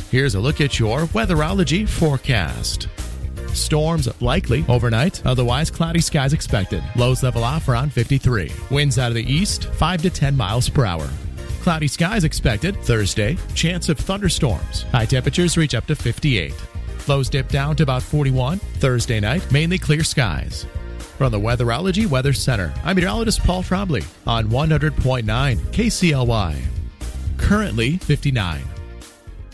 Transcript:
Here's a look at your weatherology forecast. Storms likely overnight, otherwise cloudy skies expected. Lows level off around 53. Winds out of the east, 5 to 10 miles per hour. Cloudy skies expected Thursday. Chance of thunderstorms. High temperatures reach up to 58. Lows dip down to about 41. Thursday night, mainly clear skies. From the Weatherology Weather Center, I'm meteorologist Paul Trombley on 100.9 KCLY. Currently 59.